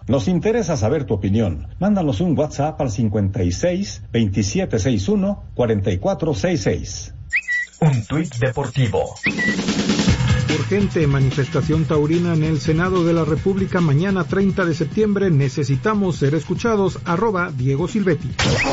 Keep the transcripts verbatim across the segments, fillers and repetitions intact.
Nos interesa saber tu opinión. Mándanos un WhatsApp al cincuenta y seis, veintisiete sesenta y uno, cuarenta y cuatro sesenta y seis. Un tuit deportivo. Urgente manifestación taurina en el Senado de la República mañana treinta de septiembre. Necesitamos ser escuchados. Arroba Diego Silvetti.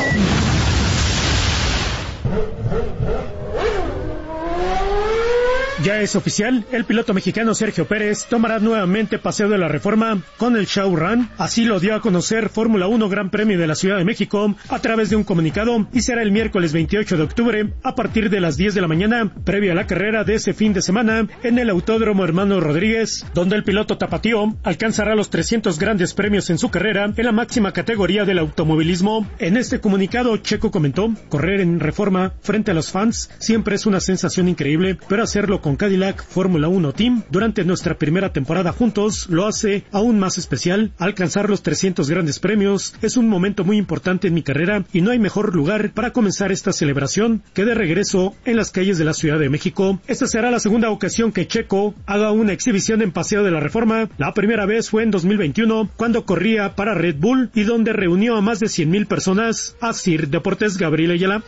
Ya es oficial, el piloto mexicano Sergio Pérez tomará nuevamente Paseo de la Reforma con el Show Run. Así lo dio a conocer Fórmula uno Gran Premio de la Ciudad de México a través de un comunicado, y será el miércoles veintiocho de octubre a partir de las diez de la mañana, previa a la carrera de ese fin de semana en el Autódromo Hermano Rodríguez, donde el piloto tapatío alcanzará los trescientos grandes premios en su carrera en la máxima categoría del automovilismo. En este comunicado, Checo comentó: correr en Reforma frente a los fans siempre es una sensación increíble, pero hacerlo con Cadillac Fórmula uno Team durante nuestra primera temporada juntos lo hace aún más especial. Alcanzar los trescientos grandes premios es un momento muy importante en mi carrera y no hay mejor lugar para comenzar esta celebración que de regreso en las calles de la Ciudad de México. Esta será la segunda ocasión que Checo haga una exhibición en Paseo de la Reforma. La primera vez fue en dos mil veintiuno cuando corría para Red Bull y donde reunió a más de cien mil personas. Así Deportes, Gabriel Ayala.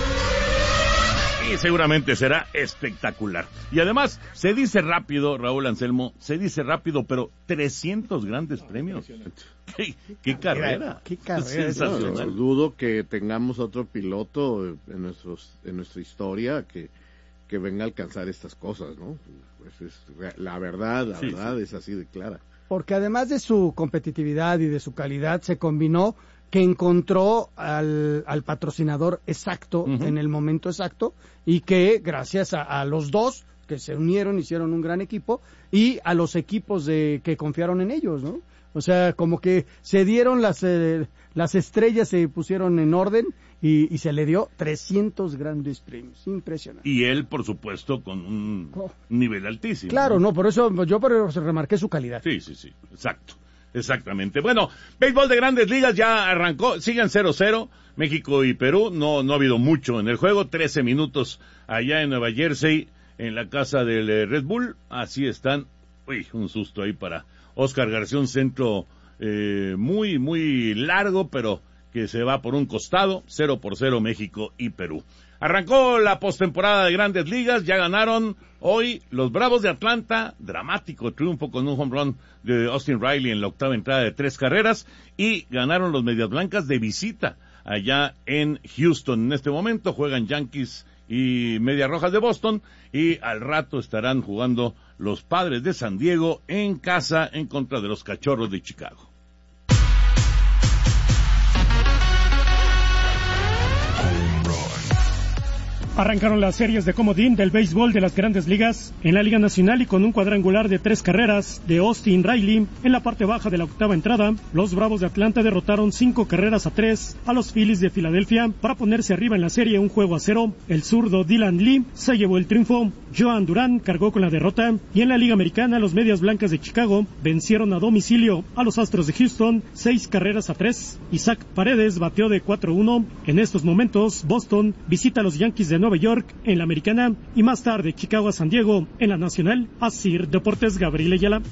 Y seguramente será espectacular. Y además, se dice rápido, Raúl Anselmo, se dice rápido, pero trescientos grandes premios. ¿Qué, qué carrera? ¿Qué carrera? Sensacional. No, dudo que tengamos otro piloto en nuestros en nuestra historia que, que venga a alcanzar estas cosas, ¿no? Pues es la verdad, la sí, verdad sí. es así de clara. Porque además de su competitividad y de su calidad, se combinó que encontró al, al patrocinador exacto uh-huh. en el momento exacto, y que gracias a, a los dos que se unieron, hicieron un gran equipo, y a los equipos de que confiaron en ellos, ¿no? O sea, como que se dieron las eh, las estrellas, se pusieron en orden y, y se le dio trescientos grandes premios. Impresionante. Y él, por supuesto, con un oh. nivel altísimo. Claro, no, por eso yo por eso remarqué su calidad. Sí, sí, sí, exacto. Exactamente. Bueno, béisbol de Grandes Ligas ya arrancó, siguen cero cero, México y Perú, no no ha habido mucho en el juego, trece minutos allá en Nueva Jersey, en la casa del Red Bull, así están. Uy, un susto ahí para Oscar García, un centro eh, muy, muy largo, pero que se va por un costado, cero por cero México y Perú. Arrancó la postemporada de Grandes Ligas, ya ganaron hoy los Bravos de Atlanta, dramático triunfo con un home run de Austin Riley en la octava entrada de tres carreras, y ganaron los Medias Blancas de visita allá en Houston. En este momento juegan Yankees y Medias Rojas de Boston, y al rato estarán jugando los Padres de San Diego en casa en contra de los Cachorros de Chicago. Arrancaron las series de comodín del béisbol de las Grandes Ligas en la Liga Nacional, y con un cuadrangular de tres carreras de Austin Riley en la parte baja de la octava entrada, los Bravos de Atlanta derrotaron cinco carreras a tres a los Phillies de Filadelfia para ponerse arriba en la serie un juego a cero. El zurdo Dylan Lee se llevó el triunfo, Joan Durán cargó con la derrota, y en la Liga Americana los Medias Blancas de Chicago vencieron a domicilio a los Astros de Houston seis carreras a tres. Isaac Paredes bateó de cuatro uno. En estos momentos Boston visita a los Yankees de Nueva York en la Americana, y más tarde Chicago a San Diego en la Nacional. Así Deportes, Gabriel Ayala.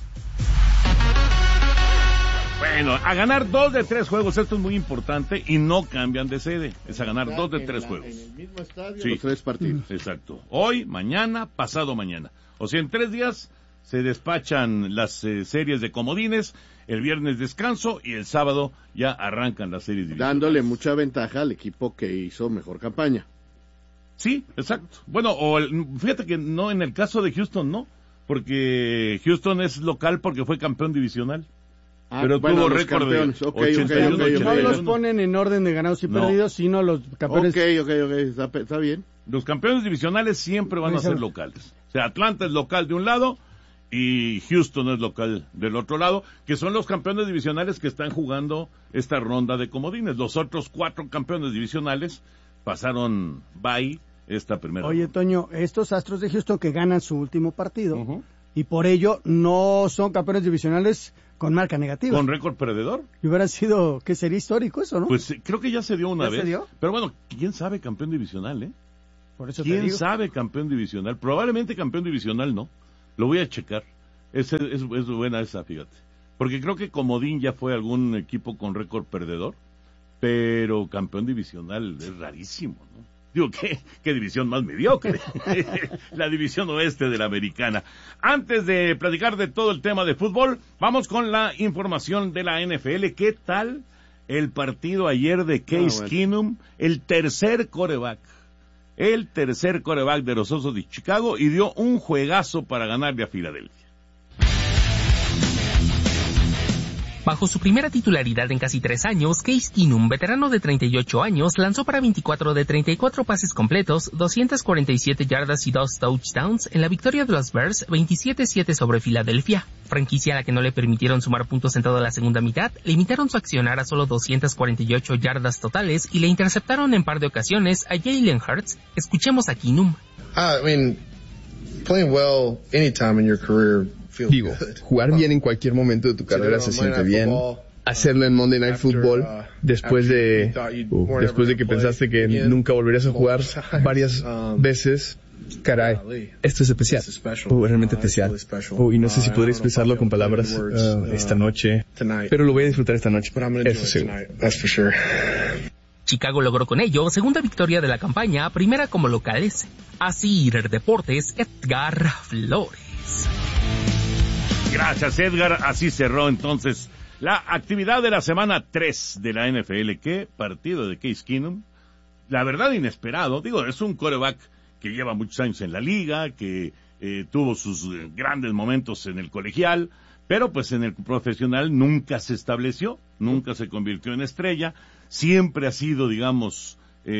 Bueno, a ganar dos de tres juegos, esto es muy importante, y no cambian de sede, es a ganar dos de tres la, juegos. En el mismo estadio, sí. Los tres partidos. Exacto. Hoy, mañana, pasado mañana. O sea, en tres días se despachan las eh, series de comodines, el viernes descanso y el sábado ya arrancan las series divisionales. Dándole mucha ventaja al equipo que hizo mejor campaña. Sí, exacto. Bueno, o el, fíjate que no, en el caso de Houston no, porque Houston es local porque fue campeón divisional. Ah, pero bueno, tuvo récord de okay, ochenta y uno, okay, okay, no okay. los ponen en orden de ganados y no. perdidos, sino los campeones. Ok, ok, ok, está, está bien. Los campeones divisionales siempre van a ser locales. O sea, Atlanta es local de un lado y Houston es local del otro lado, que son los campeones divisionales que están jugando esta ronda de comodines. Los otros cuatro campeones divisionales pasaron bye esta primera Oye, ronda. Toño, estos Astros de Houston que ganan su último partido, uh-huh. y por ello no son campeones divisionales con marca negativa. ¿Con récord perdedor? Y hubiera sido, ¿qué sería histórico eso, no? Pues creo que ya se dio una ¿Ya vez. se dio? Pero bueno, ¿quién sabe campeón divisional, eh? Por eso ¿Quién te digo. sabe campeón divisional? Probablemente campeón divisional no. Lo voy a checar. Es, es, es buena esa, fíjate. Porque creo que Comodín ya fue algún equipo con récord perdedor, pero campeón divisional es rarísimo, ¿no? Digo, ¿qué, qué división más mediocre? La división oeste de la americana. Antes de platicar de todo el tema de fútbol, vamos con la información de la N F L. ¿Qué tal el partido ayer de Case oh, bueno. Keenum? El tercer quarterback. El tercer quarterback de los Osos de Chicago y dio un juegazo para ganarle a Filadelfia. Bajo su primera titularidad en casi tres años, Case Keenum, veterano de treinta y ocho años, lanzó para veinticuatro de treinta y cuatro pases completos, doscientas cuarenta y siete yardas y dos touchdowns en la victoria de los Bears veintisiete siete sobre Filadelfia. Franquicia a la que no le permitieron sumar puntos en toda la segunda mitad, limitaron su accionar a solo doscientas cuarenta y ocho yardas totales y le interceptaron en par de ocasiones a Jalen Hurts. Escuchemos a Keenum. I mean, playing well anytime in your career. Digo, jugar bien en cualquier momento de tu carrera se siente bien. Hacerlo en Monday Night Football, después de uh, después de que pensaste que nunca volverías a jugar varias veces, caray, esto es especial, uh, realmente especial. Uh, y no sé si podré expresarlo con palabras uh, esta noche, pero lo voy a disfrutar esta noche, eso sí. Chicago logró con ello segunda victoria de la campaña, primera como locales. Así, Deportes, Edgar Flores. Gracias, Edgar. Así cerró entonces la actividad de la semana tres de la N F L. ¿Qué partido de Case Keenum? La verdad, inesperado. Digo, es un quarterback que lleva muchos años en la liga, que eh, tuvo sus eh, grandes momentos en el colegial, pero pues en el profesional nunca se estableció, nunca se convirtió en estrella. Siempre ha sido, digamos,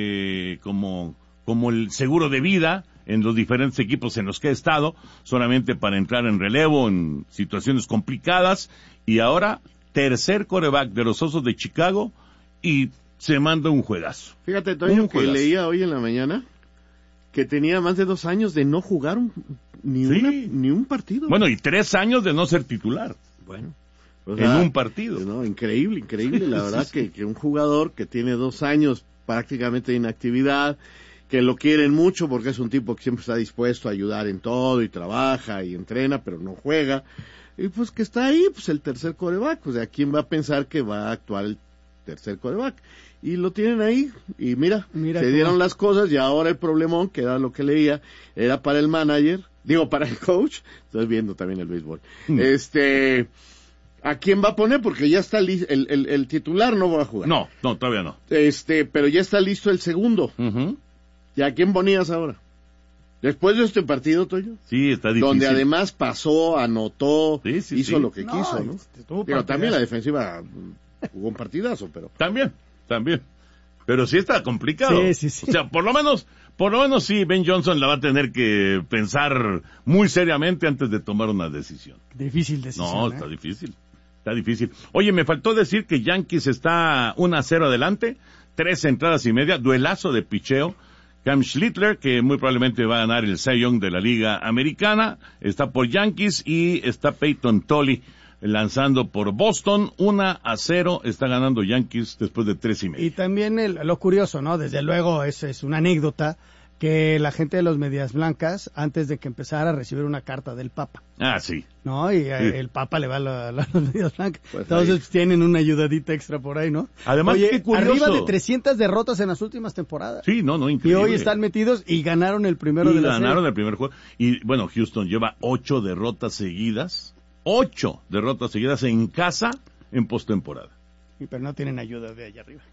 eh, como, como el seguro de vida en los diferentes equipos en los que he estado, solamente para entrar en relevo en situaciones complicadas, y ahora tercer quarterback de los Osos de Chicago y se manda un juegazo. Fíjate, Toño, que leía hoy en la mañana que tenía más de dos años de no jugar un, ni, sí. una, ni un partido. Bueno, y tres años de no ser titular. Bueno. O sea, en un partido. No, increíble, increíble, la verdad sí, sí. Que, que un jugador que tiene dos años prácticamente de inactividad, que lo quieren mucho porque es un tipo que siempre está dispuesto a ayudar en todo y trabaja y entrena, pero no juega, y pues que está ahí, pues el tercer quarterback, o sea, ¿quién va a pensar que va a actuar el tercer quarterback? Y lo tienen ahí, y mira, mira se dieron las cosas, y ahora el problemón, que era lo que leía, era para el manager, digo, para el coach, estoy viendo también el béisbol, mm. este... ¿A quién va a poner? Porque ya está listo, el, el, el titular no va a jugar. No, no, todavía no. Este, pero ya está listo el segundo. Uh-huh. ¿Y a quién ponías ahora? Después de este partido, Toño. Sí, está difícil. Donde además pasó, anotó, sí, sí, hizo sí. lo que no, quiso, ¿no? Pero también la defensiva jugó un partidazo, pero... También, también. Pero sí está complicado. Sí, sí, sí. O sea, por lo menos, por lo menos sí, Ben Johnson la va a tener que pensar muy seriamente antes de tomar una decisión. Difícil decisión. No, ¿eh? está difícil. Está difícil. Oye, me faltó decir que Yankees está uno a cero adelante, tres entradas y media, duelazo de picheo. Cam Schlittler, que muy probablemente va a ganar el Cy Young de la Liga Americana, está por Yankees, y está Peyton Tolley lanzando por Boston. Una a cero está ganando Yankees después de tres y medio. Y también el, lo curioso, ¿no? Desde luego es, es una anécdota que la gente de los Medias Blancas, antes de que empezara a recibir una carta del Papa. Ah, sí. ¿No? Y sí. el Papa le va a, la, a los Medias Blancas. Pues entonces ahí tienen una ayudadita extra por ahí, ¿no? Además, Oye, qué curioso. Arriba de trescientas derrotas en las últimas temporadas. Sí, no, no, increíble. Y hoy están metidos y ganaron el primero y de la ganaron serie. el primer juego. Y bueno, Houston lleva ocho derrotas seguidas. Ocho derrotas seguidas en casa en postemporada. Pero no tienen ayuda de allá arriba.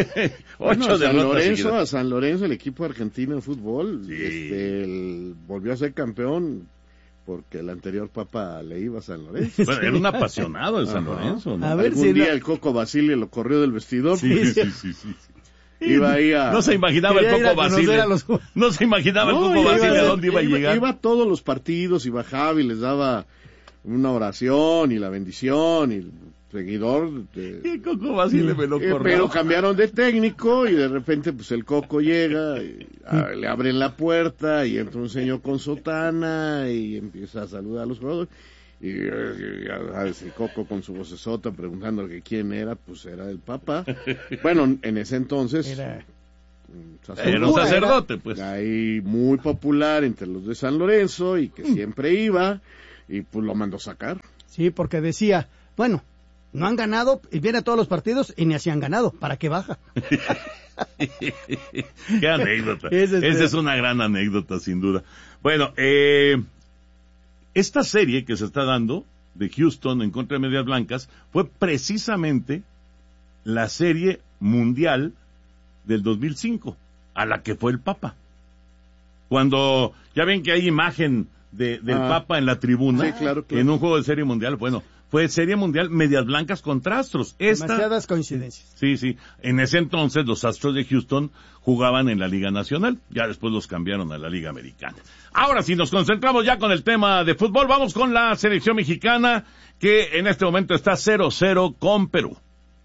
Bueno, a San Lorenzo, a San Lorenzo, el equipo argentino de fútbol, sí. este, el, volvió a ser campeón porque el anterior Papa le iba a San Lorenzo. Bueno, era un apasionado de San Lorenzo, ¿no? A ver Algún si día no... el Coco Basile lo corrió del vestidor. Sí, sí, sí, sí, sí. Iba ahí a... No se imaginaba el Coco Basile. Los... No se imaginaba no, el Coco Basile a dónde iba a llegar. Iba a todos los partidos y bajaba y les daba una oración y la bendición y... seguidor de... Y Coco Basile me lo corrió. Eh, pero cambiaron de técnico y de repente pues el Coco llega, y, a, le abren la puerta y entra un señor con sotana y empieza a saludar a los jugadores y, y, y a, el Coco con su vocesota preguntando que quién era, pues era el Papa. Bueno, en ese entonces era un sacerdote, era un sacerdote pues. Ahí muy popular entre los de San Lorenzo y que siempre iba y pues lo mandó sacar. Sí, porque decía, Bueno, no han ganado, y viene a todos los partidos y ni así han ganado. ¿Para qué baja? Qué anécdota. Esa es, es una gran anécdota, sin duda. Bueno, eh, esta serie que se está dando de Houston en contra de Medias Blancas fue precisamente la serie mundial del dos mil cinco, a la que fue el Papa. Cuando, ya ven que hay imagen de, del ah, Papa en la tribuna, sí, claro, claro. En un juego de serie mundial, bueno, fue serie mundial Medias Blancas contra Astros. Esta, demasiadas coincidencias. Sí, sí. En ese entonces los Astros de Houston jugaban en la Liga Nacional, ya después los cambiaron a la Liga Americana. Ahora sí, nos concentramos ya con el tema de fútbol, vamos con la selección mexicana, que en este momento está cero cero con Perú.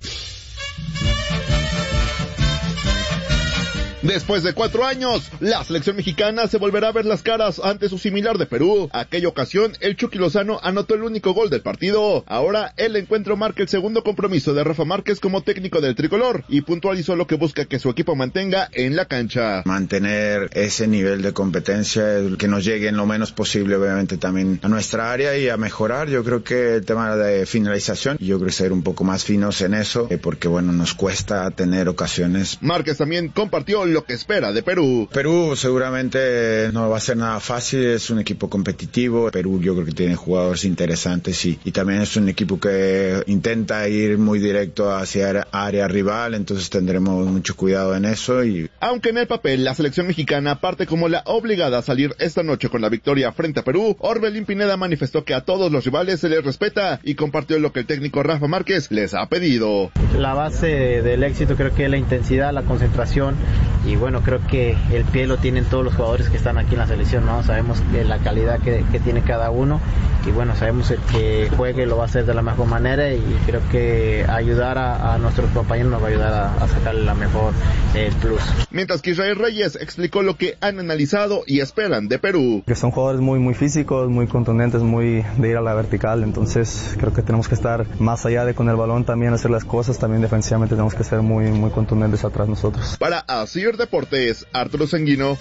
Después de cuatro años, la selección mexicana se volverá a ver las caras ante su similar de Perú. Aquella ocasión, el Chucky Lozano anotó el único gol del partido. Ahora, el encuentro marca el segundo compromiso de Rafa Márquez como técnico del tricolor y puntualizó lo que busca que su equipo mantenga en la cancha. Mantener ese nivel de competencia, que nos llegue en lo menos posible, obviamente, también a nuestra área y a mejorar. Yo creo que el tema de finalización, yo creo ser un poco más finos en eso, porque, bueno, nos cuesta tener ocasiones. Márquez también compartió lo que espera de Perú. Perú seguramente no va a ser nada fácil, es un equipo competitivo. Perú yo creo que tiene jugadores interesantes y, y también es un equipo que intenta ir muy directo hacia área rival, entonces tendremos mucho cuidado en eso. Y aunque en el papel la selección mexicana parte como la obligada a salir esta noche con la victoria frente a Perú, Orbelín Pineda manifestó que a todos los rivales se les respeta y compartió lo que el técnico Rafa Márquez les ha pedido. La base del éxito creo que es la intensidad, la concentración. Y bueno, creo que el pie lo tienen todos los jugadores que están aquí en la selección, ¿no? Sabemos que la calidad que, que tiene cada uno y bueno, sabemos el que juegue lo va a hacer de la mejor manera y creo que ayudar a, a nuestros compañeros nos va a ayudar a, a sacarle la mejor eh, plus. Mientras que Israel Reyes explicó lo que han analizado y esperan de Perú. Que son jugadores muy muy físicos, muy contundentes, muy de ir a la vertical, entonces creo que tenemos que estar más allá de con el balón también hacer las cosas, también defensivamente tenemos que ser muy muy contundentes atrás nosotros. Para Asir Deportes, Arturo Sanguino.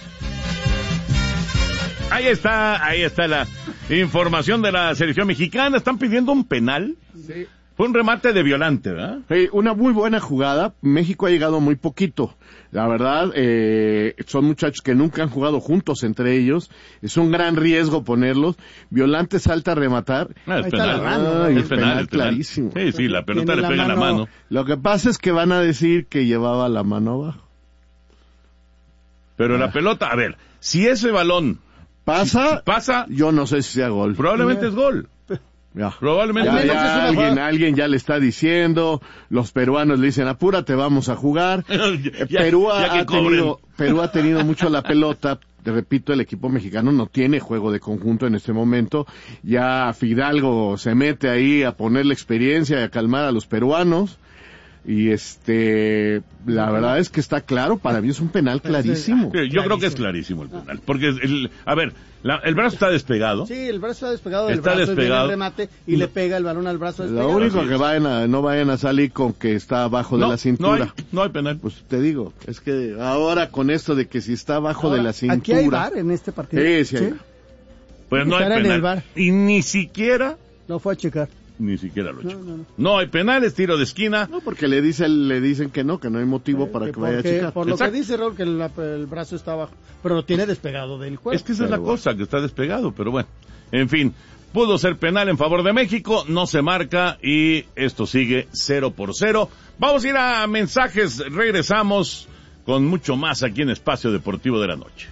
Ahí está, ahí está la información de la selección mexicana. Están pidiendo un penal. Sí. Fue un remate de Violante, ¿verdad? Sí, una muy buena jugada. México ha llegado muy poquito. La verdad, eh, son muchachos que nunca han jugado juntos entre ellos. Es un gran riesgo ponerlos. Violante salta a rematar. Ah, es penal. Ah, es es penal, penal, es penal. clarísimo. Sí, sí, la pelota le pega en la mano. Lo que pasa es que van a decir que llevaba la mano abajo. Pero ah. la pelota, a ver, si ese balón pasa, si pasa, yo no sé si sea gol. Probablemente yeah. es gol. Ya. Probablemente ya, ya, alguien, alguien ya le está diciendo, los peruanos le dicen, apúrate, vamos a jugar. ya, Perú, ha, ha tenido, Perú ha tenido mucho la pelota. Te repito, el equipo mexicano no tiene juego de conjunto en este momento. Ya Fidalgo se mete ahí a poner la experiencia y a calmar a los peruanos. Y este, la verdad es que está claro, para mí es un penal clarísimo. Sí, yo creo que es clarísimo el penal, porque el, a ver, la, el brazo está despegado. Sí, el brazo está despegado del está brazo, despegado. El remate y no. le pega el balón al brazo despegado. Lo único que vayan a, no vayan a salir con que está abajo no, de la cintura. No hay, no hay penal. Pues te digo, es que ahora con esto de que si está abajo ahora, de la cintura. ¿Aquí hay V A R en este partido? Sí, sí. ¿Sí? Pues no hay penal. El V A R. Y ni siquiera. No fue a checar. Ni siquiera lo he hecho. No, no, no. no hay penales, tiro de esquina. No, porque le dice, le dicen que no, que no hay motivo eh, para que, que vaya a checar. Por lo Exacto. que dice Raúl, que el, el brazo está abajo, pero lo tiene despegado del cuerpo. Es que esa pero es la bueno. cosa, que está despegado, pero bueno. En fin, pudo ser penal en favor de México, no se marca y esto sigue cero por cero. Vamos a ir a mensajes, regresamos con mucho más aquí en Espacio Deportivo de la Noche.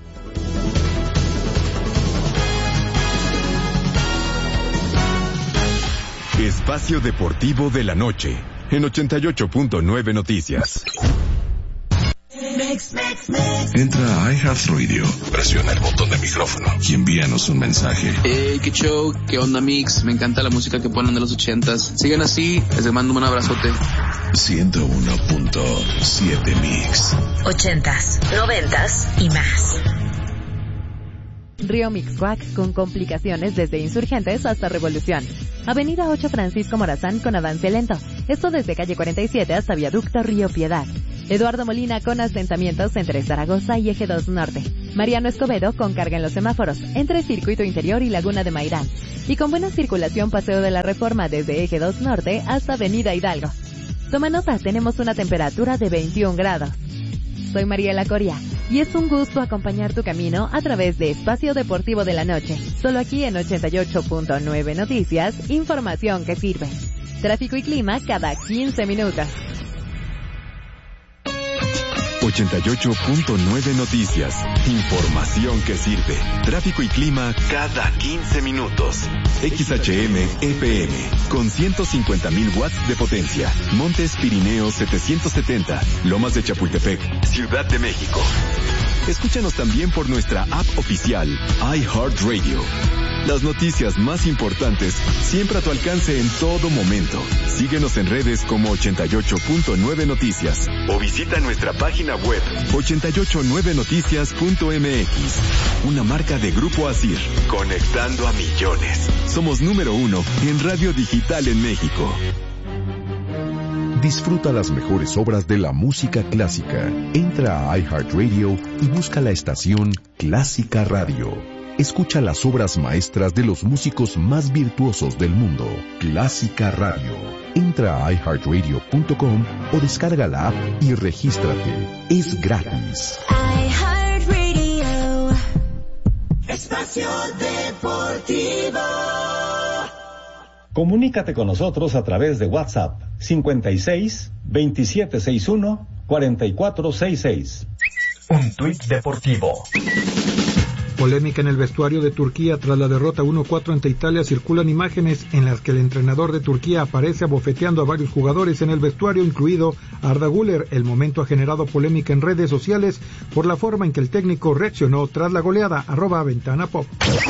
Espacio Deportivo de la Noche, en ochenta y ocho punto nueve Noticias. Entra a iHeartRadio, presiona el botón de micrófono y envíanos un mensaje. Hey, qué show, qué onda Mix, me encanta la música que ponen de los ochentas. Sigan así, les mando un abrazote. ciento uno punto siete Mix. Ochentas, noventas y más. Río Mixcoac, con complicaciones desde Insurgentes hasta Revolución. Avenida ocho Francisco Morazán con avance lento. Esto desde calle cuarenta y siete hasta Viaducto Río Piedad. Eduardo Molina con asentamientos entre Zaragoza y Eje dos Norte. Mariano Escobedo con carga en los semáforos entre Circuito Interior y Laguna de Mairán. Y con buena circulación Paseo de la Reforma desde Eje dos Norte hasta Avenida Hidalgo. Toma nota, tenemos una temperatura de veintiún grados. Soy Mariela Coria y es un gusto acompañar tu camino a través de Espacio Deportivo de la Noche. Solo aquí en ochenta y ocho punto nueve Noticias, información que sirve. Tráfico y clima cada quince minutos. ochenta y ocho punto nueve Noticias. Información que sirve. Tráfico y clima cada quince minutos. X H M E P M con ciento cincuenta mil watts de potencia. Montes Pirineos setecientos setenta. Lomas de Chapultepec, Ciudad de México. Escúchanos también por nuestra app oficial, iHeartRadio. Las noticias más importantes siempre a tu alcance en todo momento. Síguenos en redes como ochenta y ocho punto nueve Noticias o visita nuestra página web ochenta y ocho nueve noticias punto m x. Una marca de Grupo Asir, conectando a millones. Somos número uno en radio digital en México. Disfruta las mejores obras de la música clásica. Entra a iHeartRadio y busca la estación Clásica Radio. Escucha las obras maestras de los músicos más virtuosos del mundo. Clásica Radio. Entra a i heart radio punto com o descarga la app y regístrate. Es gratis. iHeartRadio. Espacio Deportivo. Comunícate con nosotros a través de WhatsApp cincuenta y seis, veintisiete sesenta y uno, cuarenta y cuatro sesenta y seis. Un tuit deportivo. Polémica en el vestuario de Turquía tras la derrota uno cuatro ante Italia. Circulan imágenes en las que el entrenador de Turquía aparece abofeteando a varios jugadores en el vestuario, incluido Arda Güler. El momento ha generado polémica en redes sociales por la forma en que el técnico reaccionó tras la goleada. Arroba Ventana Pop.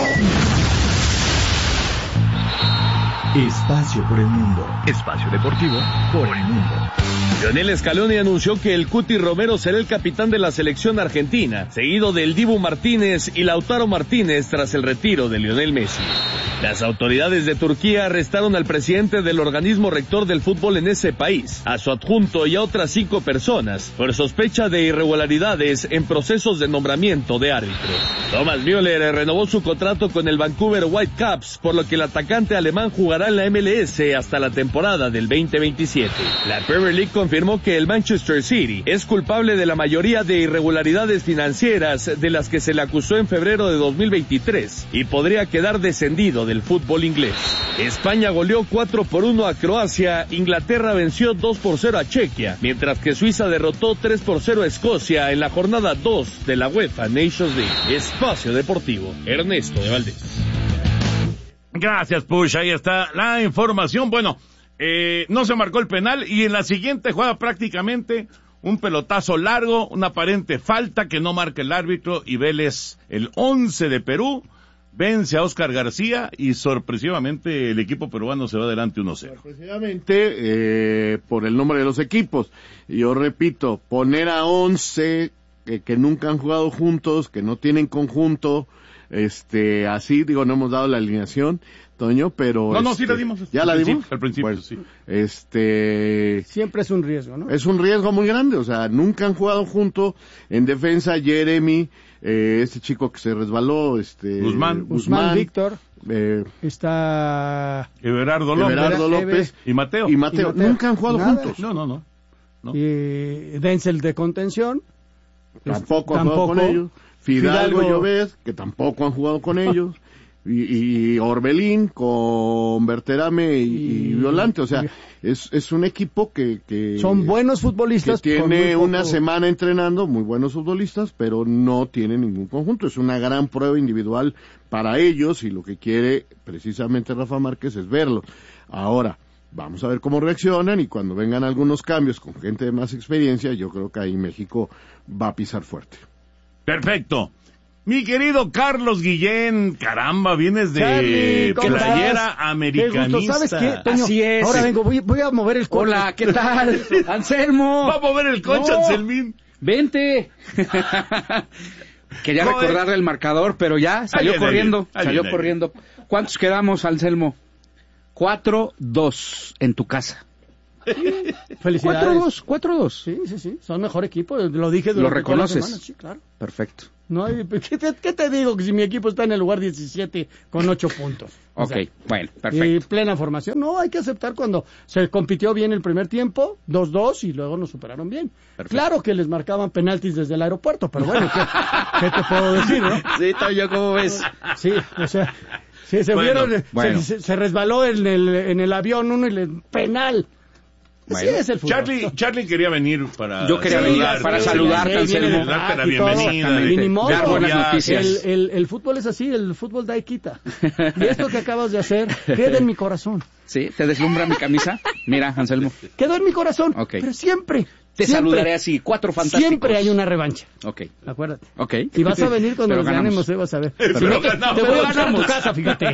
Espacio por el mundo. Espacio deportivo por el mundo. Lionel Scaloni anunció que el Cuti Romero será el capitán de la selección argentina, seguido del Dibu Martínez y Lautaro Martínez tras el retiro de Lionel Messi. Las autoridades de Turquía arrestaron al presidente del organismo rector del fútbol en ese país, a su adjunto y a otras cinco personas, por sospecha de irregularidades en procesos de nombramiento de árbitro. Thomas Müller renovó su contrato con el Vancouver Whitecaps, por lo que el atacante alemán jugará en la M L S hasta la temporada del veinte veintisiete. La Premier League confirmó que el Manchester City es culpable de la mayoría de irregularidades financieras de las que se le acusó en febrero de dos mil veintitrés y podría quedar descendido del fútbol inglés. España goleó cuatro por uno a Croacia, Inglaterra venció dos por cero a Chequia, mientras que Suiza derrotó tres por cero a Escocia en la jornada dos de la UEFA Nations League. Espacio Deportivo, Ernesto de Valdés. Gracias, Push, ahí está la información. Bueno, eh, no se marcó el penal y en la siguiente jugada prácticamente un pelotazo largo, una aparente falta que no marca el árbitro y Vélez, el once de Perú, vence a Oscar García y sorpresivamente el equipo peruano se va adelante uno cero. Sorpresivamente, eh, por el nombre de los equipos. Yo repito, poner a once que, que nunca han jugado juntos, que no tienen conjunto, este, así, digo, no hemos dado la alineación, Toño, pero... No, este, no, sí la dimos. ¿Ya la dimos? Al principio, bueno, sí. Este... Siempre es un riesgo, ¿no? Es un riesgo muy grande, o sea, nunca han jugado juntos. En defensa, Jeremy, eh, este chico que se resbaló, este... Guzmán. Guzmán, Víctor. Eh, está... Everardo López. Everardo López. Y Mateo. Y Mateo. Y Mateo. Nunca han jugado Nada. juntos. No, no, no. no. Y Denzel de contención. Tampoco han tampoco. jugado con ellos. Fidalgo, Fidalgo. Lloves, que tampoco han jugado con ellos. Y, y Orbelín con Berterame y, y, y Violante, o sea, es, es un equipo que, que son buenos futbolistas, que tiene poco... una semana entrenando, muy buenos futbolistas, pero no tiene ningún conjunto, es una gran prueba individual para ellos y lo que quiere precisamente Rafa Márquez es verlo. Ahora, vamos a ver cómo reaccionan y cuando vengan algunos cambios con gente de más experiencia, yo creo que ahí México va a pisar fuerte. Perfecto. Mi querido Carlos Guillén, caramba, vienes de Charlie, playera estás? americanista. ¿Sabes qué, Toño? Así es. Ahora vengo, voy, voy a mover el coche. Hola, ¿qué tal? Anselmo. Va a mover el coche, No. Anselmín. Vente. Quería No, recordarle el marcador, pero ya salió Ahí viene, corriendo. ahí viene, salió ahí corriendo. ¿Cuántos quedamos, Anselmo? cuatro dos en tu casa. Felicidades. cuatro dos, cuatro dos. Sí, sí, sí. Son mejor equipo. Lo dije durante ¿Lo reconoces? toda la semana. Sí, claro. Perfecto. No hay, ¿qué, te, ¿Qué te digo? Que si mi equipo está en el lugar diecisiete con ocho puntos. Ok, o sea, bueno, perfecto. Y plena formación. No, hay que aceptar cuando se compitió bien el primer tiempo, dos dos, y luego nos superaron bien. Perfecto. Claro que les marcaban penaltis desde el aeropuerto, pero bueno, ¿qué, ¿qué te puedo decir, no? Sí, Toño, ¿cómo ves? Sí, o sea, sí, se, bueno, vieron, bueno. Se, se resbaló en el, en el avión uno y le penal. Bueno. Sí, es el fútbol. Charlie, Charlie quería venir para Yo quería venir para saludarte, Anselmo. Darte la bienvenida. De, dar buenas noticias. El, el, el fútbol es así, el fútbol da y quita. Y esto que acabas de hacer queda en mi corazón. ¿Sí? ¿Te deslumbra mi camisa? Mira, Anselmo. Quedó en mi corazón, okay. Pero siempre. Te siempre, saludaré así, cuatro fantásticos. Siempre hay una revancha. Ok. Acuérdate. Ok. Y vas a venir cuando nos ganemos, eh, vas a ver. Si no, te, te voy a ganar a tu casa, fíjate.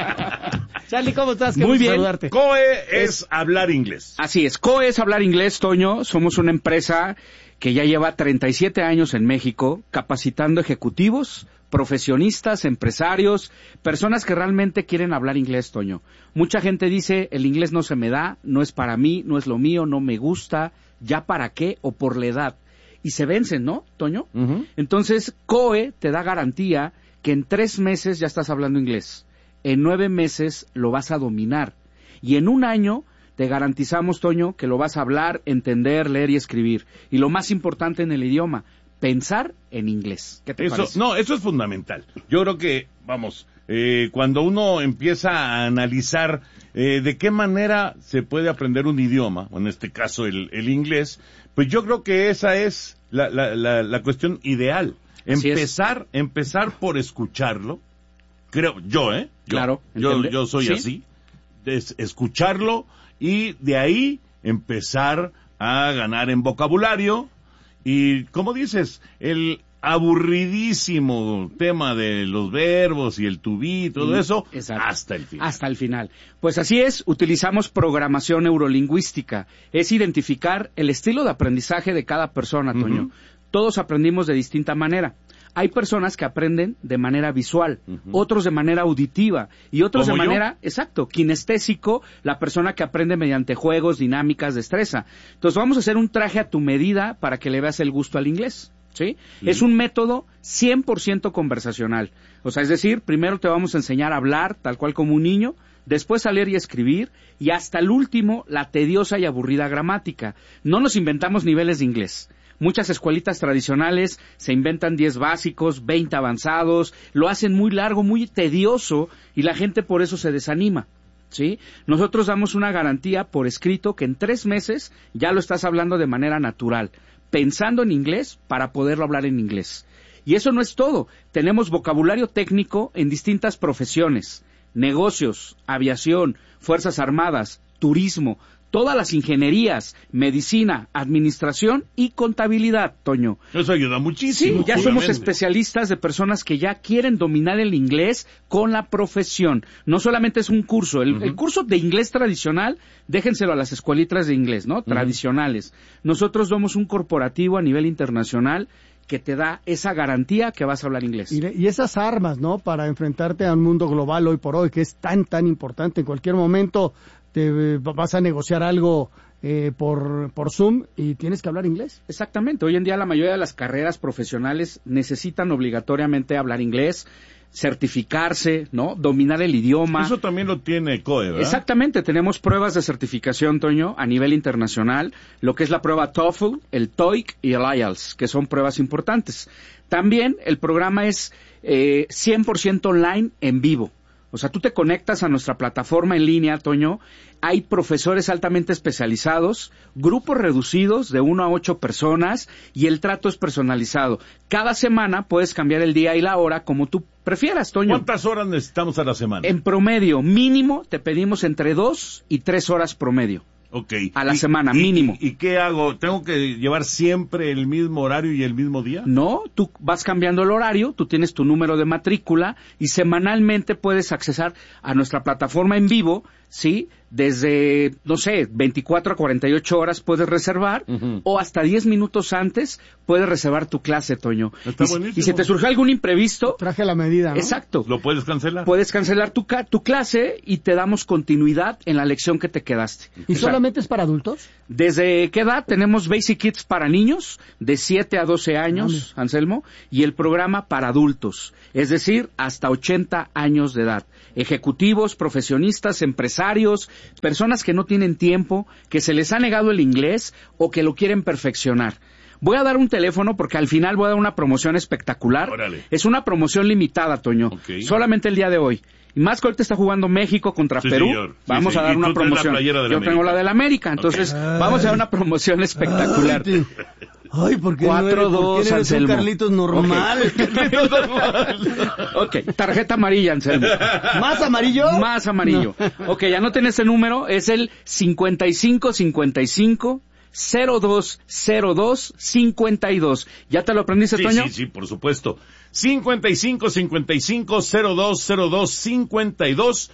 Charlie, ¿cómo estás? Qué Muy bien. Saludarte. C O E es, es hablar inglés. Así es, C O E es hablar inglés, Toño. Somos una empresa que ya lleva treinta y siete años en México capacitando ejecutivos, profesionistas, empresarios, personas que realmente quieren hablar inglés, Toño. Mucha gente dice, el inglés no se me da, no es para mí, no es lo mío, no me gusta, ya para qué o por la edad. Y se vencen, ¿no, Toño? Uh-huh. Entonces, C O E te da garantía que en tres meses ya estás hablando inglés. En nueve meses lo vas a dominar. Y en un año te garantizamos, Toño, que lo vas a hablar, entender, leer y escribir. Y lo más importante en el idioma, pensar en inglés. ¿Qué te eso, parece? No, eso es fundamental. Yo creo que, vamos, eh, cuando uno empieza a analizar eh, de qué manera se puede aprender un idioma, o en este caso el, el inglés, pues yo creo que esa es la, la, la, la cuestión ideal. Empezar, empezar por escucharlo. Creo, yo, ¿eh? Yo, claro. Yo, yo soy ¿Sí? así. Es escucharlo y de ahí empezar a ganar en vocabulario. Y, como dices, el aburridísimo tema de los verbos y el to be, todo eso, Exacto. hasta el final. Hasta el final. Pues así es, utilizamos programación neurolingüística. Es identificar el estilo de aprendizaje de cada persona, Toño. Uh-huh. Todos aprendimos de distinta manera. Hay personas que aprenden de manera visual, uh-huh. otros de manera auditiva y otros de manera, yo? exacto, kinestésico, la persona que aprende mediante juegos, dinámicas, destreza. Entonces vamos a hacer un traje a tu medida para que le veas el gusto al inglés, ¿sí? sí. Es un método cien por ciento conversacional. O sea, es decir, primero te vamos a enseñar a hablar tal cual como un niño, después a leer y escribir, y hasta el último, la tediosa y aburrida gramática. No nos inventamos niveles de inglés. Muchas escuelitas tradicionales se inventan diez básicos, veinte avanzados, lo hacen muy largo, muy tedioso, y la gente por eso se desanima, ¿sí? Nosotros damos una garantía por escrito que en tres meses ya lo estás hablando de manera natural, pensando en inglés para poderlo hablar en inglés. Y eso no es todo, tenemos vocabulario técnico en distintas profesiones, negocios, aviación, fuerzas armadas, turismo, todas las ingenierías, medicina, administración y contabilidad, Toño. Eso ayuda muchísimo. Sí, ya somos especialistas de personas que ya quieren dominar el inglés con la profesión. No solamente es un curso, el, uh-huh. el curso de inglés tradicional, déjenselo a las escuelitas de inglés, ¿no? Uh-huh. Tradicionales. Nosotros somos un corporativo a nivel internacional que te da esa garantía que vas a hablar inglés. Y, y esas armas, ¿no? Para enfrentarte a un mundo global hoy por hoy, que es tan, tan importante. En cualquier momento te vas a negociar algo eh, por, por Zoom y tienes que hablar inglés. Exactamente. Hoy en día la mayoría de las carreras profesionales necesitan obligatoriamente hablar inglés, certificarse, ¿no? Dominar el idioma. Eso también lo tiene C O E, ¿verdad? Exactamente. Tenemos pruebas de certificación, Toño, a nivel internacional, lo que es la prueba TOEFL, el TOEIC y el I E L T S, que son pruebas importantes. También el programa es eh, cien por ciento online en vivo. O sea, tú te conectas a nuestra plataforma en línea, Toño, hay profesores altamente especializados, grupos reducidos de uno a ocho personas y el trato es personalizado. Cada semana puedes cambiar el día y la hora como tú prefieras, Toño. ¿Cuántas horas necesitamos a la semana? En promedio, mínimo, te pedimos entre dos y tres horas promedio. Okay. A la ¿Y, semana, y, mínimo. ¿Y qué hago? ¿Tengo que llevar siempre el mismo horario y el mismo día? No, tú vas cambiando el horario, tú tienes tu número de matrícula y semanalmente puedes accesar a nuestra plataforma en vivo ¿sí? Desde, no sé, veinticuatro a cuarenta y ocho horas puedes reservar, uh-huh. o hasta diez minutos antes puedes reservar tu clase, Toño. Está y, buenísimo. Y si te surge algún imprevisto... Traje a la medida, ¿no? Exacto. ¿Lo puedes cancelar? Puedes cancelar tu, ca- tu clase y te damos continuidad en la lección que te quedaste. ¿Y o sea, solamente es para adultos? ¿Desde qué edad? Tenemos Basic Kids para niños, de siete a doce años, Dame. Anselmo, y el programa para adultos, es decir, hasta ochenta años de edad. Ejecutivos, profesionistas, empresarios, personas que no tienen tiempo, que se les ha negado el inglés o que lo quieren perfeccionar. Voy a dar un teléfono porque al final voy a dar una promoción espectacular. Órale. Es una promoción limitada, Toño. Okay. Solamente el día de hoy. Y más que ahorita está jugando México contra sí, Perú, señor. Sí, vamos sí. a dar ¿Y una tú traes promoción. la playera de la Yo América? tengo la del América, entonces Okay. vamos a dar una promoción espectacular. Ay, Ay, ¿por qué cuatro, no eres, ¿por qué no eres un Carlitos normal? Okay. Ok, tarjeta amarilla, Anselmo. ¿Más amarillo? Más amarillo. No. Ok, anoten ese número, es el cincuenta y cinco cincuenta y cinco cero dos cero dos cincuenta y dos. ¿Ya te lo aprendiste, sí, Toño? Sí, sí, por supuesto. cincuenta y cinco cincuenta y cinco cero dos cero dos cincuenta y dos.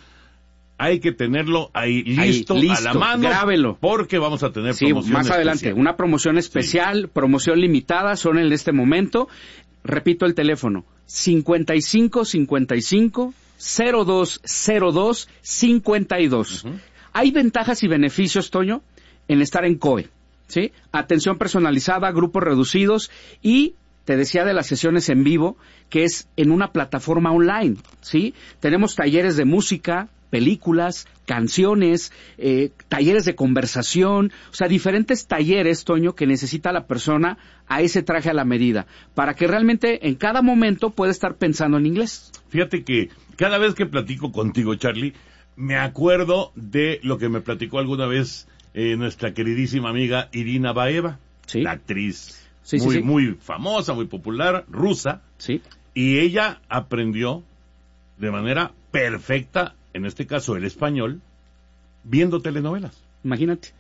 Hay que tenerlo ahí listo, ahí, listo, a la mano. Grábelo. Porque vamos a tener sí, promoción más adelante. especial. Una promoción especial, sí. Promoción limitada, son en este momento. Repito el teléfono. cincuenta y cinco cincuenta y cinco cero dos cero dos cincuenta y dos. Uh-huh. Hay ventajas y beneficios, Toño, en estar en C O E. ¿Sí? Atención personalizada, grupos reducidos y te decía de las sesiones en vivo, que es en una plataforma online, ¿sí? Tenemos talleres de música, películas, canciones, eh, talleres de conversación, o sea, diferentes talleres, Toño, que necesita la persona a ese traje a la medida, para que realmente en cada momento pueda estar pensando en inglés. Fíjate que cada vez que platico contigo, Charlie, me acuerdo de lo que me platicó alguna vez eh, nuestra queridísima amiga Irina Baeva, ¿sí? La actriz sí, muy, sí, sí. muy famosa, muy popular, rusa, sí. Y ella aprendió de manera perfecta, en este caso el español, viendo telenovelas. Imagínate.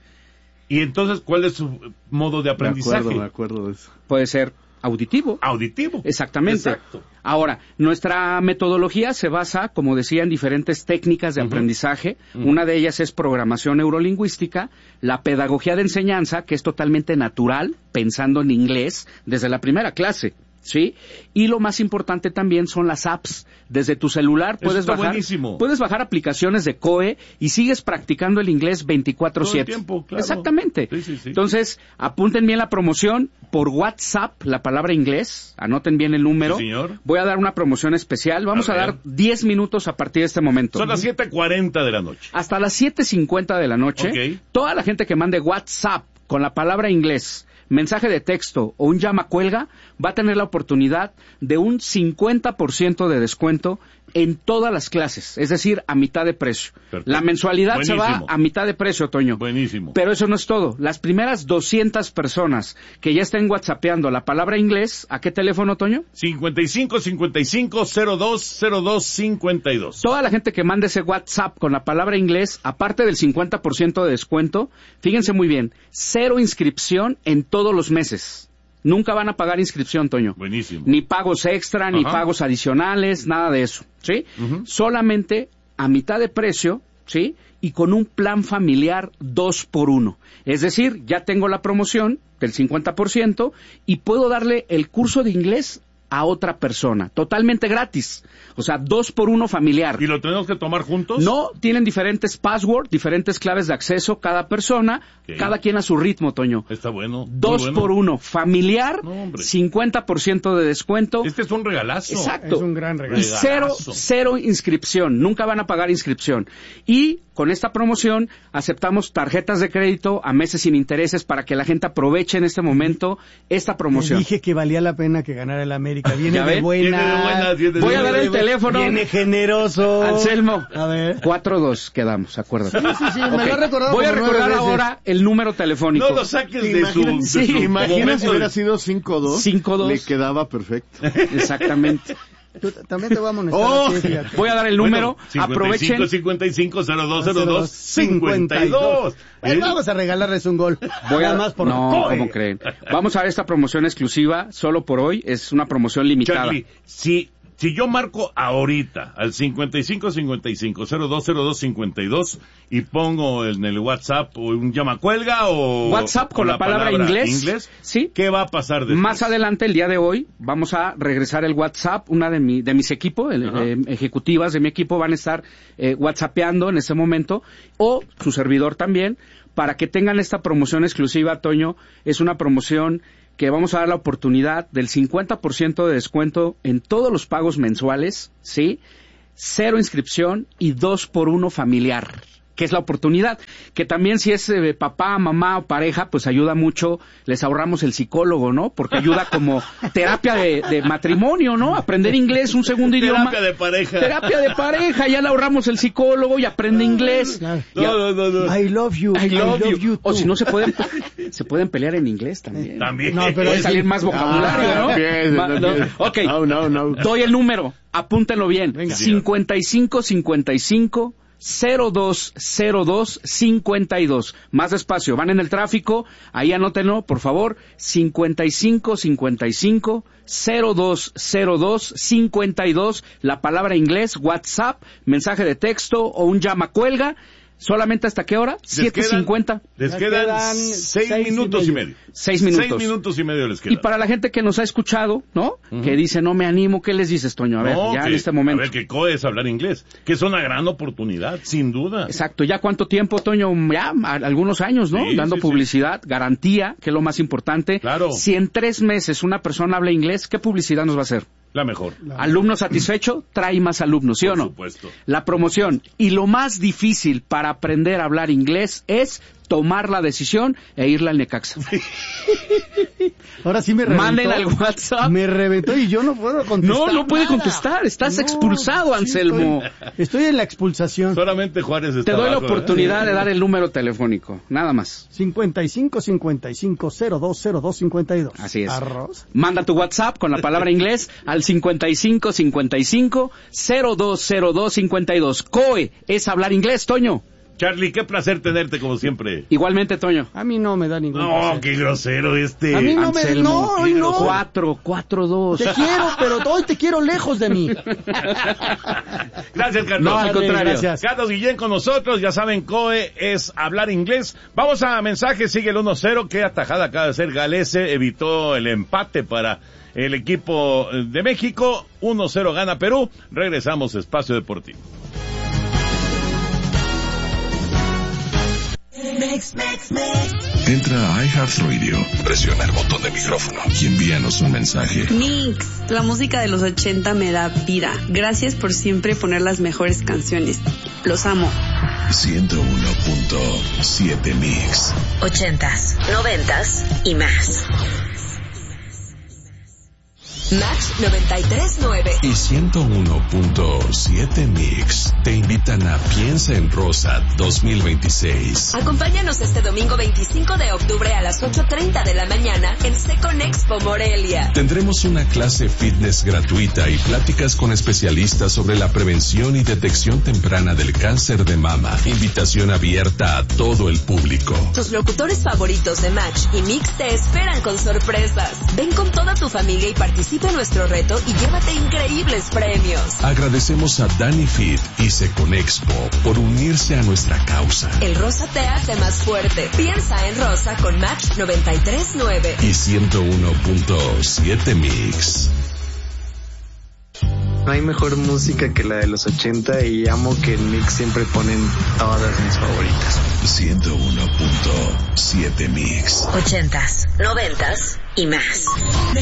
Y entonces, ¿cuál es su modo de aprendizaje? Me acuerdo, me acuerdo de eso. Puede ser auditivo. Auditivo. Exactamente. Exacto. Ahora, nuestra metodología se basa, como decía, en diferentes técnicas de uh-huh. aprendizaje. Uh-huh. Una de ellas es programación neurolingüística, la pedagogía de enseñanza, que es totalmente natural, pensando en inglés desde la primera clase. ¿Sí? Y lo más importante también son las apps. Desde tu celular puedes bajar, puedes bajar aplicaciones de C O E y sigues practicando el inglés veinticuatro siete. Todo el tiempo, claro. Exactamente. Sí, sí, sí. Entonces, apunten bien la promoción por WhatsApp, la palabra inglés, anoten bien el número. Sí, señor. Voy a dar una promoción especial. Vamos a, a dar diez minutos a partir de este momento. Son las siete cuarenta de la noche. Hasta las siete cincuenta de la noche. Okay. Toda la gente que mande WhatsApp con la palabra inglés, mensaje de texto o un llama cuelga, va a tener la oportunidad de un cincuenta por ciento de descuento en todas las clases, es decir, a mitad de precio. Perfecto. La mensualidad Buenísimo. se va a mitad de precio, Toño. Buenísimo. Pero eso no es todo. Las primeras doscientas personas que ya estén whatsappeando la palabra inglés, ¿a qué teléfono, Toño? cincuenta y cinco cincuenta y cinco cero dos cero dos cincuenta y dos. Toda la gente que mande ese WhatsApp con la palabra inglés, aparte del cincuenta por ciento de descuento, fíjense muy bien, cero inscripción en todos los meses. Nunca van a pagar inscripción, Toño. Buenísimo. Ni pagos extra, ni Ajá. pagos adicionales, nada de eso, ¿sí? Uh-huh. Solamente a mitad de precio, ¿sí? Y con un plan familiar dos por uno. Es decir, ya tengo la promoción del cincuenta por ciento y puedo darle el curso de inglés a otra persona, totalmente gratis. O sea, dos por uno familiar. ¿Y lo tenemos que tomar juntos? No, tienen diferentes passwords, diferentes claves de acceso cada persona, okay. Cada quien a su ritmo, Toño. Está bueno. Dos bueno. por uno, familiar, no, cincuenta por ciento de descuento. Este es un regalazo. Exacto. Es un gran regalo. Y cero, cero inscripción, nunca van a pagar inscripción. Y con esta promoción aceptamos tarjetas de crédito a meses sin intereses para que la gente aproveche en este momento esta promoción. Te dije que valía la pena que ganara el América. Viene de buena. Viene de buena viene Voy de a dar el teléfono. Viene generoso. Anselmo. A ver. cuatro dos quedamos, acuérdate. Sí, sí, sí. Okay. Me lo ha recordado. Voy a recordar ahora el número telefónico. No lo saques de su, de sí, su imagina si hubiera sido cinco dos. cinco dos. Le quedaba perfecto. Exactamente. Tú, también te voy a amonestar. Oh, aquí, voy a dar el número. Bueno, aprovechen. cincuenta y cinco cero dos cero dos cincuenta y dos. Eh, vamos a regalarles un gol. Voy a, Nada más por no, ¿cómo creen? Vamos a ver esta promoción exclusiva solo por hoy. Es una promoción limitada. Charlie, si Si yo marco ahorita al cincuenta y cinco cincuenta y cinco cero dos cero dos cincuenta y dos y pongo en el WhatsApp o un llamacuelga o WhatsApp con o la, la palabra, palabra inglés, inglés, sí. ¿Qué va a pasar después? Más adelante, el día de hoy, vamos a regresar el WhatsApp. Una de mi de mis equipos, el, eh, ejecutivas de mi equipo, van a estar eh, WhatsAppeando en ese momento, o su servidor también, para que tengan esta promoción exclusiva, Toño. Es una promoción que vamos a dar la oportunidad del cincuenta por ciento de descuento en todos los pagos mensuales, ¿sí? Cero inscripción y dos por uno familiar, que es la oportunidad. Que también si es eh, papá, mamá o pareja, pues ayuda mucho, les ahorramos el psicólogo, ¿no? Porque ayuda como terapia de, de matrimonio, ¿no? Aprender inglés, un segundo idioma. Terapia de pareja. Terapia de pareja, ya le ahorramos el psicólogo y aprende inglés. No, no, no, no. I love you. I love, I love you. you o si no, se pueden, se pueden pelear en inglés también. También. No, pero puede salir más vocabulario, ah, ¿no? Bien, Ma, no. Ok. No, no, no. Doy el número. Apúntenlo bien. Venga. cincuenta y cinco cincuenta y cinco cero dos cero dos cincuenta y dos. Más despacio, van en el tráfico, ahí anótenlo, por favor. cincuenta y cinco cincuenta y cinco cero dos cero dos cincuenta y dos. La palabra inglés, WhatsApp, mensaje de texto o un llama cuelga. ¿Solamente hasta qué hora? siete cincuenta. Les quedan, quedan seis, seis minutos y medio. Seis minutos. Seis minutos y medio les quedan. Y para la gente que nos ha escuchado, ¿no? Uh-huh. Que dice, no me animo, ¿qué les dices, Toño? A ver, no, ya que, en este momento. A ver, que C O E es hablar inglés, que es una gran oportunidad, sin duda. Exacto. ¿Ya cuánto tiempo, Toño? Ya algunos años, ¿no? Sí, Dando sí, publicidad, sí. Garantía, que es lo más importante. Claro. Si en tres meses una persona habla inglés, ¿qué publicidad nos va a hacer? La mejor. Alumno satisfecho, trae más alumnos, ¿sí Por o no? supuesto. La promoción. Y lo más difícil para aprender a hablar inglés es tomar la decisión e irle al Necaxa. Ahora sí me reventó. Manden al WhatsApp. Me reventó y yo no puedo contestar. No, no puede nada. contestar. Estás no, expulsado, Anselmo. Sí, estoy, estoy en la expulsación. Solamente Juárez está Te doy abajo, la oportunidad ¿eh? de dar el número telefónico. Nada más. cincuenta y cinco cincuenta y cinco cero dos cero dos cincuenta y dos. Así es. Arroz. Manda tu WhatsApp con la palabra inglés al cincuenta y cinco cincuenta y cinco cero dos cero dos cincuenta y dos. C O E es hablar inglés, Toño. Charlie, qué placer tenerte como siempre. Igualmente, Toño. A mí no me da ningún No, placer. qué grosero este. A mí no me... No, hoy no. Cuatro, cuatro, dos. Te quiero, pero hoy te quiero lejos de mí. Gracias, Carlos. No, al contrario. Gracias. Carlos Guillén con nosotros. Ya saben, C O E es hablar inglés. Vamos a mensajes. Sigue el uno cero. Qué atajada acaba de hacer Galese. Evitó el empate para el equipo de México. uno cero gana Perú. Regresamos a Espacio Deportivo. Mix, mix, mix. Entra a iHeartRadio, presiona el botón de micrófono y envíanos un mensaje. Mix, la música de los ochenta me da vida. Gracias por siempre poner las mejores canciones. Los amo. ciento uno punto siete Mix. Ochentas, noventas y más. Match noventa y tres nueve y ciento uno punto siete Mix te invitan a Piensa en Rosa dos mil veintiséis. Acompáñanos este domingo veinticinco de octubre a las ocho treinta de la mañana en Secon Expo Morelia. Tendremos una clase fitness gratuita y pláticas con especialistas sobre la prevención y detección temprana del cáncer de mama. Invitación abierta a todo el público. Tus locutores favoritos de Match y Mix te esperan con sorpresas. Ven con toda tu familia y participa en nuestro reto y llévate increíbles premios. Agradecemos a Dani Fit y Seconexpo por unirse a nuestra causa. El rosa te hace más fuerte. Piensa en rosa con Match noventa y tres nueve y ciento uno punto siete Mix. No hay mejor música que la de los ochenta y amo que en Mix siempre ponen todas mis favoritas. ciento uno punto siete Mix. Ochentas, noventas y más.